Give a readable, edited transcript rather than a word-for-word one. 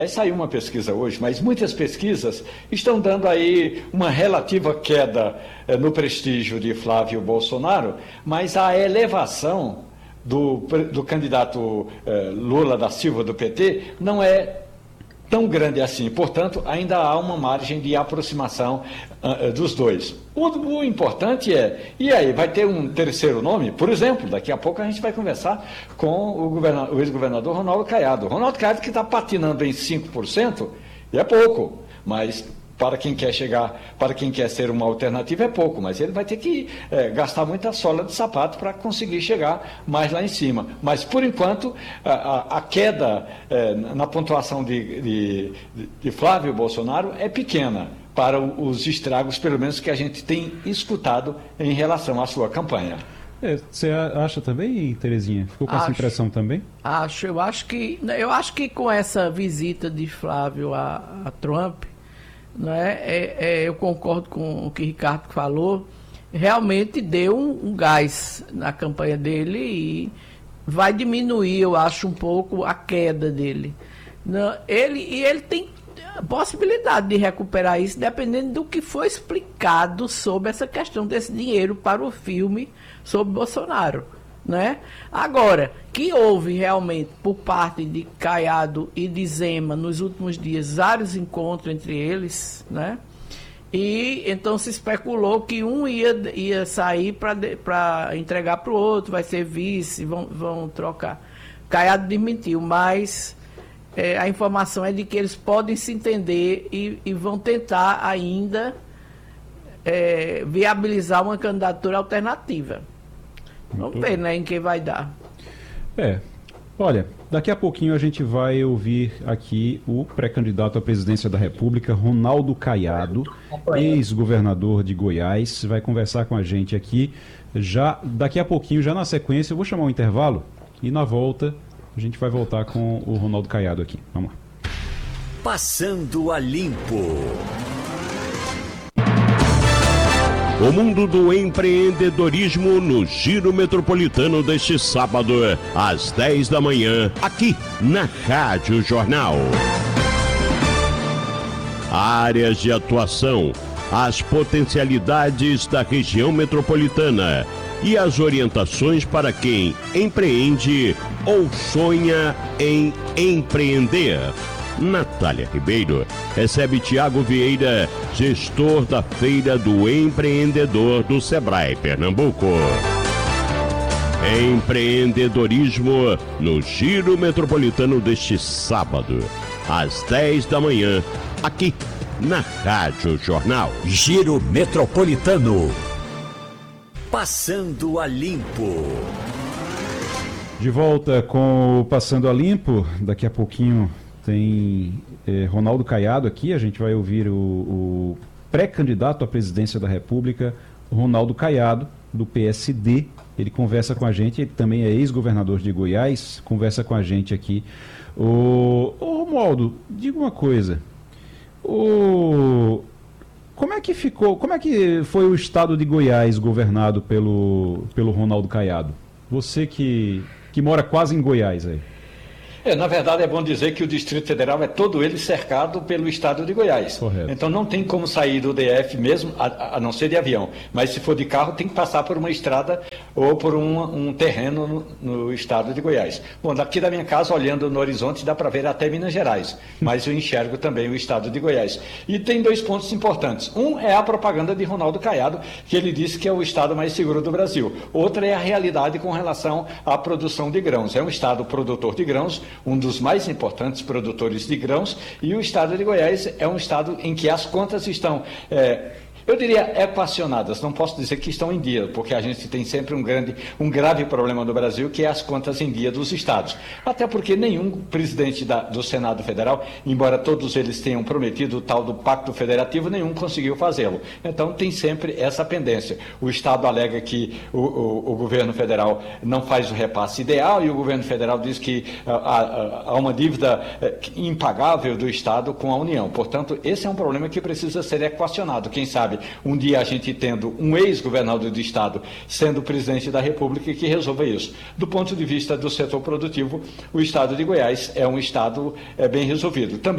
Saiu uma pesquisa hoje, mas muitas pesquisas estão dando aí uma relativa queda no prestígio de Flávio Bolsonaro, mas a elevação do candidato Lula da Silva, do PT, não é tão grande assim. Portanto, ainda há uma margem de aproximação dos dois. O importante e aí, vai ter um terceiro nome? Por exemplo, daqui a pouco a gente vai conversar com o ex-governador Ronaldo Caiado. Ronaldo Caiado que está patinando em 5%, e é pouco, mas para quem quer ser uma alternativa é pouco, mas ele vai ter que gastar muita sola de sapato para conseguir chegar mais lá em cima. Mas, por enquanto, a queda na pontuação de Flávio Bolsonaro é pequena para os estragos, pelo menos, que a gente tem escutado em relação à sua campanha. Você acha também, Terezinha? Ficou com essa impressão também? Eu acho que com essa visita de Flávio a Trump, eu concordo com o que Ricardo falou, realmente deu um gás na campanha dele e vai diminuir, eu acho, um pouco a queda dele. Ele tem possibilidade de recuperar isso, dependendo do que foi explicado sobre essa questão desse dinheiro para o filme sobre Bolsonaro. Agora, que houve realmente por parte de Caiado e de Zema nos últimos dias vários encontros entre eles, e então se especulou que um ia sair para entregar para o outro, vai ser vice, vão trocar. Caiado desmentiu, mas a informação é de que eles podem se entender e vão tentar ainda viabilizar uma candidatura alternativa. Vamos ver, em quem vai dar. Olha, daqui a pouquinho a gente vai ouvir aqui o pré-candidato à presidência da República, Ronaldo Caiado, ex-governador de Goiás, vai conversar com a gente aqui. Já daqui a pouquinho, já na sequência, eu vou chamar um intervalo e na volta a gente vai voltar com o Ronaldo Caiado aqui. Vamos lá. Passando a Limpo. O mundo do empreendedorismo no Giro Metropolitano deste sábado, às 10 da manhã, aqui na Rádio Jornal. Áreas de atuação, as potencialidades da região metropolitana e as orientações para quem empreende ou sonha em empreender. Natália Ribeiro recebe Tiago Vieira, gestor da Feira do Empreendedor do Sebrae Pernambuco. Empreendedorismo no Giro Metropolitano deste sábado, às 10 da manhã, aqui na Rádio Jornal. Giro Metropolitano. Passando a Limpo. De volta com o Passando a Limpo, daqui a pouquinho tem Ronaldo Caiado aqui, a gente vai ouvir o pré-candidato à presidência da República, Ronaldo Caiado, do PSD. Ele conversa com a gente, ele também é ex-governador de Goiás, conversa com a gente aqui. Ô Romualdo, diga uma coisa, como é que foi o estado de Goiás governado pelo Ronaldo Caiado? Você que mora quase em Goiás aí. Na verdade, é bom dizer que o Distrito Federal é todo ele cercado pelo estado de Goiás. Correto. Então não tem como sair do DF mesmo, a não ser de avião. Mas se for de carro, tem que passar por uma estrada ou por um terreno no estado de Goiás. Bom, daqui da minha casa, olhando no horizonte, dá para ver até Minas Gerais. Mas eu enxergo também o estado de Goiás. E tem dois pontos importantes. Um é a propaganda de Ronaldo Caiado, que ele disse que é o estado mais seguro do Brasil. Outra é a realidade com relação à produção de grãos. É um estado produtor de grãos, um dos mais importantes produtores de grãos, e o estado de Goiás é um estado em que as contas estão, eu diria, equacionadas. Não posso dizer que estão em dia, porque a gente tem sempre um grave problema no Brasil, que é as contas em dia dos estados. Até porque nenhum presidente do Senado Federal, embora todos eles tenham prometido o tal do Pacto Federativo, nenhum conseguiu fazê-lo. Então tem sempre essa pendência. O estado alega que o governo federal não faz o repasse ideal, e o governo federal diz que há uma dívida impagável do estado com a União. Portanto, esse é um problema que precisa ser equacionado. Quem sabe um dia a gente tendo um ex-governador do estado sendo presidente da República que resolva isso. Do ponto de vista do setor produtivo, o estado de Goiás é um estado bem resolvido. Também